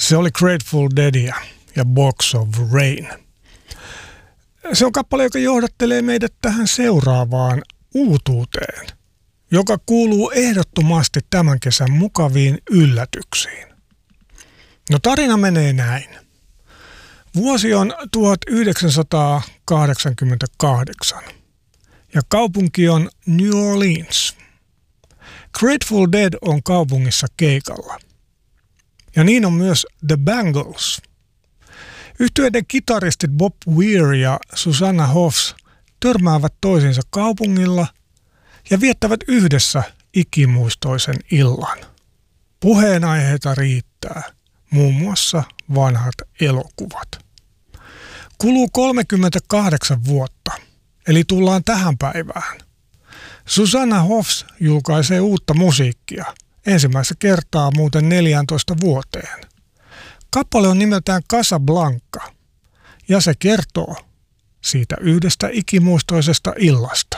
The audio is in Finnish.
Se oli Grateful Deadia ja Box of Rain. Se on kappale, joka johdattelee meidät tähän seuraavaan uutuuteen, joka kuuluu ehdottomasti tämän kesän mukaviin yllätyksiin. No tarina menee näin. Vuosi on 1988 ja kaupunki on New Orleans. Grateful Dead on kaupungissa keikalla. Ja niin on myös The Bangles. Yhtyeiden kitaristit Bob Weir ja Susanna Hoffs törmäävät toisinsa kaupungilla ja viettävät yhdessä ikimuistoisen illan. Puheenaiheita riittää, muun muassa vanhat elokuvat. Kuluu 38 vuotta, eli tullaan tähän päivään. Susanna Hoffs julkaisee uutta musiikkia, ensimmäistä kertaa muuten 14 vuoteen. Kappale on nimeltään Casablanca, ja se kertoo siitä yhdestä ikimuistoisesta illasta.